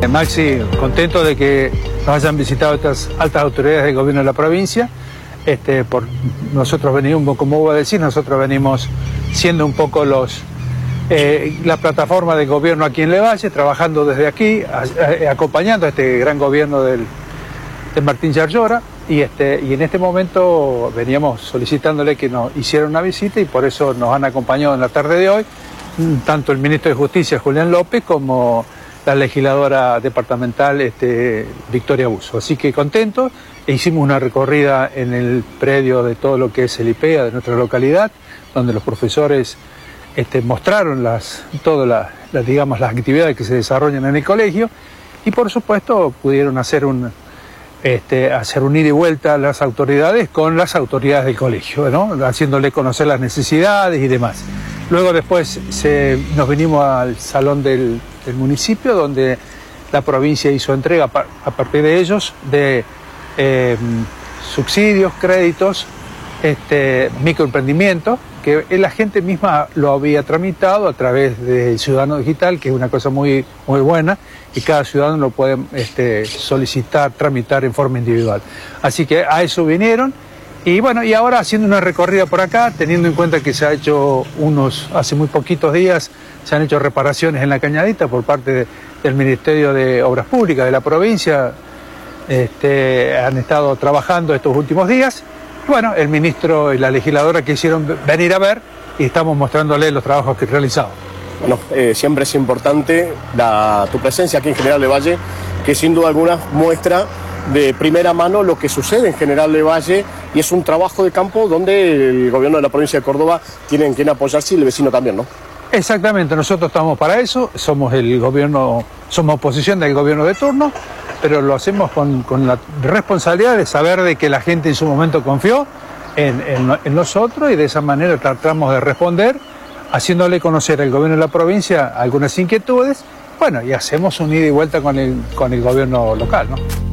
Maxi, contento de que nos hayan visitado estas altas autoridades del gobierno de la provincia. Nosotros venimos, como voy a decir, nosotros venimos siendo un poco la plataforma del gobierno aquí en Levalle, trabajando desde aquí, acompañando a este gran gobierno de Martín Yarlora, y en este momento veníamos solicitándole que nos hiciera una visita y por eso nos han acompañado en la tarde de hoy, tanto el ministro de Justicia, Julián López, como la legisladora departamental Victoria Busso. Así que contentos, hicimos una recorrida en el predio de todo lo que es el IPEA de nuestra localidad, donde los profesores mostraron todas las actividades que se desarrollan en el colegio y por supuesto pudieron hacer un ida y vuelta a las autoridades con las autoridades del colegio, ¿no? Haciéndole conocer las necesidades y demás. Luego después nos vinimos al salón del municipio, donde la provincia hizo entrega a partir de ellos de subsidios, créditos, microemprendimiento, que la gente misma lo había tramitado a través del Ciudadano Digital, que es una cosa muy, muy buena, y cada ciudadano lo puede solicitar, tramitar en forma individual. Así que a eso vinieron, y bueno, y ahora haciendo una recorrida por acá, teniendo en cuenta que se ha hecho hace muy poquitos días, se han hecho reparaciones en la Cañadita por parte del Ministerio de Obras Públicas de la provincia, han estado trabajando estos últimos días. Bueno, el ministro y la legisladora quisieron venir a ver y estamos mostrándoles los trabajos que realizamos. Bueno, siempre es importante tu presencia aquí en General Levalle, que sin duda alguna muestra de primera mano lo que sucede en General Levalle y es un trabajo de campo donde el gobierno de la provincia de Córdoba tiene en quien apoyarse y el vecino también, ¿no? Exactamente, nosotros estamos para eso, somos oposición del gobierno de turno, pero lo hacemos con la responsabilidad de saber de que la gente en su momento confió en nosotros y de esa manera tratamos de responder, haciéndole conocer al gobierno de la provincia algunas inquietudes, bueno, y hacemos un ida y vuelta con el gobierno local, ¿no?